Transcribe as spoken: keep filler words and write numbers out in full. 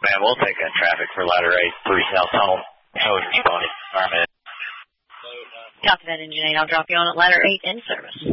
Man, we'll take that traffic for ladder eight, three South Tunnel. Oh, responding. All right, man. Copy that, Engine eight. I'll drop you on at ladder eight in service.